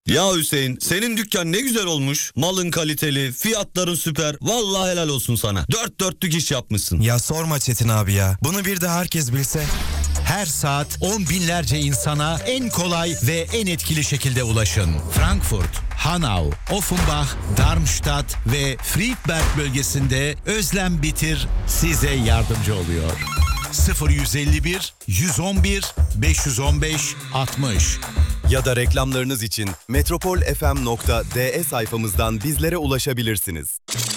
Ya Hüseyin, senin dükkan ne güzel olmuş. Malın kaliteli, fiyatların süper. Vallahi helal olsun sana. Dört dörtlük iş yapmışsın. Ya sorma Çetin abi ya. Bunu bir de herkes bilse. Her saat on binlerce insana en kolay ve en etkili şekilde ulaşın. Frankfurt, Hanau, Offenbach, Darmstadt ve Friedberg bölgesinde Özlem Bitir size yardımcı oluyor. 0151 111 515 60 Ya da reklamlarınız için metropolfm.de sayfamızdan bizlere ulaşabilirsiniz.